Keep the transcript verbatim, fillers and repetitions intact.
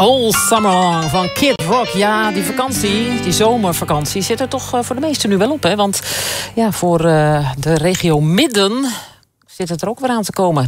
All Summer Long van Kid Rock. Ja, die vakantie, die zomervakantie zit er toch voor de meesten nu wel op. Hè? Want ja, voor uh, de regio Midden zit het er ook weer aan te komen.